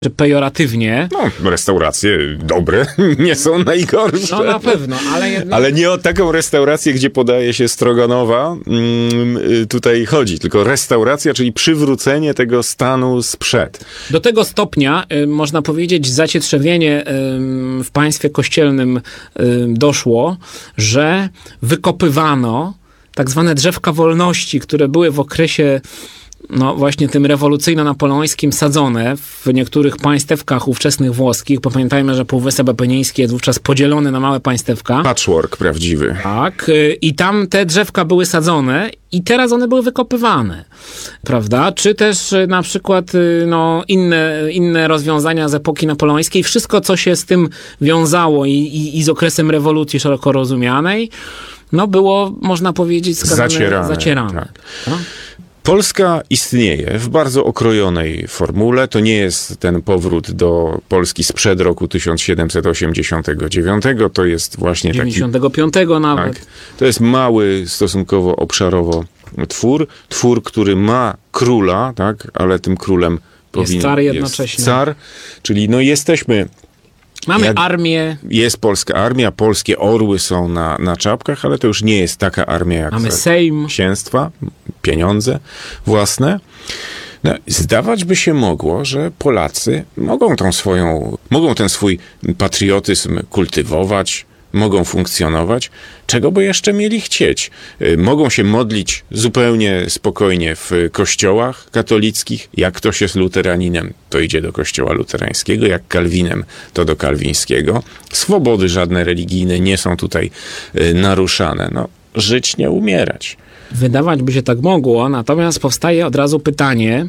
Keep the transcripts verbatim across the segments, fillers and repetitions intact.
że pejoratywnie. No, restauracje dobre nie są najgorsze. No na pewno, ale jednak... Ale nie o taką restaurację, gdzie podaje się stroganowa, mm, tutaj chodzi, tylko restauracja, czyli przywrócenie tego stanu sprzed. Do tego stopnia, y, można powiedzieć, zacietrzewienie y, w państwie kościelnym y, doszło, że wykopywano tak zwane drzewka wolności, które były w okresie no właśnie tym rewolucyjno-napoleońskim sadzone w niektórych państewkach ówczesnych włoskich, bo pamiętajmy, że Półwysep Apeniński jest wówczas podzielony na małe państewka. Patchwork prawdziwy. Tak, i tam te drzewka były sadzone i teraz one były wykopywane, prawda? Czy też na przykład no, inne, inne rozwiązania z epoki napoleońskiej, wszystko co się z tym wiązało i, i, i z okresem rewolucji szeroko rozumianej, no było, można powiedzieć, skazane, zacierane. zacierane. Tak. No? Polska istnieje w bardzo okrojonej formule. To nie jest ten powrót do Polski sprzed roku tysiąc siedemset osiemdziesiątego dziewiątego. To jest właśnie dziewięćdziesiątego piątego taki... nawet. Tak, to jest mały, stosunkowo obszarowo twór. Twór, który ma króla, tak, ale tym królem powinien... Jest car jednocześnie. Jest car, czyli no jesteśmy... Mamy Jak armię. Jest polska armia, polskie orły są na, na czapkach, ale to już nie jest taka armia jak Mamy Sejm. księstwa, pieniądze własne. No, zdawać by się mogło, że Polacy mogą tą swoją, mogą ten swój patriotyzm kultywować, mogą funkcjonować, czego by jeszcze mieli chcieć. Mogą się modlić zupełnie spokojnie w kościołach katolickich. Jak ktoś jest luteraninem, to idzie do kościoła luterańskiego, jak kalwinem, to do kalwińskiego. Swobody żadne religijne nie są tutaj naruszane. No, żyć, nie umierać. Wydawać by się tak mogło, natomiast powstaje od razu pytanie,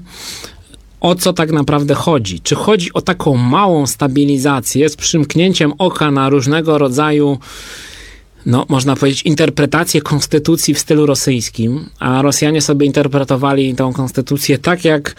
o co tak naprawdę chodzi? Czy chodzi o taką małą stabilizację z przymknięciem oka na różnego rodzaju, no można powiedzieć, interpretację konstytucji w stylu rosyjskim, a Rosjanie sobie interpretowali tą konstytucję tak, jak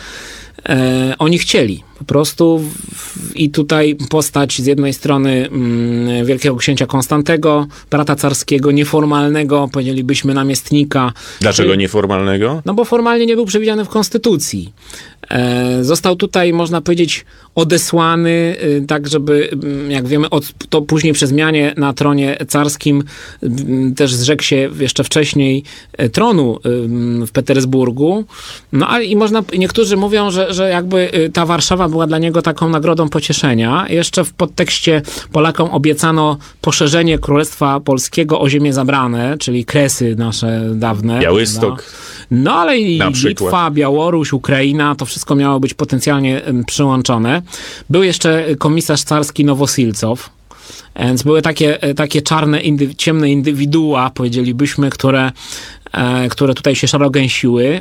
e, oni chcieli. Po prostu w, i tutaj postać z jednej strony mm, wielkiego księcia Konstantego, brata carskiego, nieformalnego, powiedzielibyśmy namiestnika. Dlaczego który, nieformalnego? No bo formalnie nie był przewidziany w konstytucji. E, został tutaj, można powiedzieć, odesłany, e, tak żeby, jak wiemy, od, to później przy zmianie na tronie carskim m, też zrzekł się jeszcze wcześniej e, tronu e, w Petersburgu. No ale i można, niektórzy mówią, że, że jakby ta Warszawa była dla niego taką nagrodą pocieszenia. Jeszcze w podtekście Polakom obiecano poszerzenie Królestwa Polskiego o ziemię zabrane, czyli Kresy nasze dawne. Białystok. No, no ale i Litwa, Białoruś, Ukraina, to wszystko miało być potencjalnie przyłączone. Był jeszcze komisarz carski Nowosilcow, więc były takie, takie czarne, indy, ciemne indywidua, powiedzielibyśmy, które, e, które tutaj się szarogęsiły.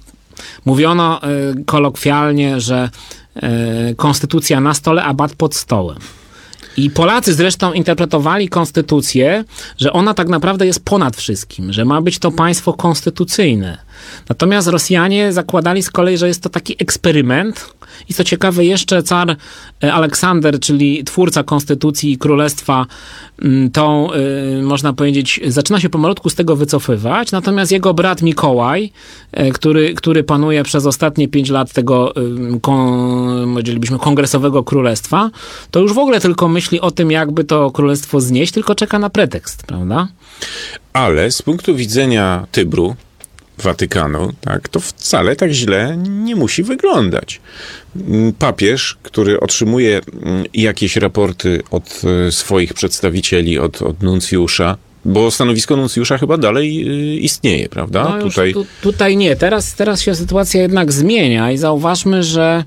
Mówiono e, kolokwialnie, że e, konstytucja na stole, a bat pod stołem. I Polacy zresztą interpretowali konstytucję, że ona tak naprawdę jest ponad wszystkim, że ma być to państwo konstytucyjne. Natomiast Rosjanie zakładali z kolei, że jest to taki eksperyment i co ciekawe jeszcze car Aleksander, czyli twórca konstytucji i królestwa, tą, można powiedzieć, zaczyna się pomalutku z tego wycofywać, natomiast jego brat Mikołaj, który, który panuje przez ostatnie pięć lat tego, powiedzielibyśmy, kongresowego królestwa, to już w ogóle tylko myśli o tym, jakby to królestwo znieść, tylko czeka na pretekst, prawda? Ale z punktu widzenia Tybru, Watykanu, tak, to wcale tak źle nie musi wyglądać. Papież, który otrzymuje jakieś raporty od swoich przedstawicieli, od, od nuncjusza, bo stanowisko nuncjusza chyba dalej istnieje, prawda? No tutaj... Tu, tutaj nie. Teraz, teraz się sytuacja jednak zmienia i zauważmy, że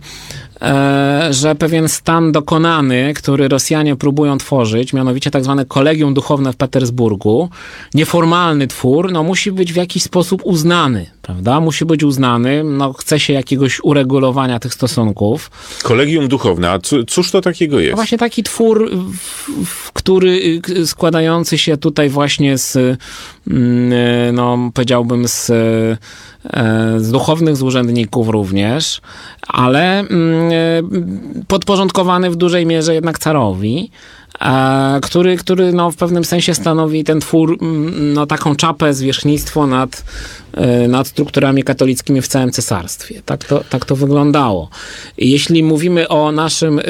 E, że pewien stan dokonany, który Rosjanie próbują tworzyć, mianowicie tak zwane kolegium duchowne w Petersburgu, nieformalny twór, no musi być w jakiś sposób uznany, prawda? Musi być uznany, no chce się jakiegoś uregulowania tych stosunków. Kolegium duchowne, a cóż to takiego jest? No właśnie taki twór, w, w, który składający się tutaj właśnie z, no powiedziałbym z z duchownych, z urzędników również, ale podporządkowany w dużej mierze jednak carowi, który, który no, w pewnym sensie stanowi ten twór, no, taką czapę, zwierzchnictwo nad, nad strukturami katolickimi w całym cesarstwie. Tak to, tak to wyglądało. Jeśli mówimy o naszym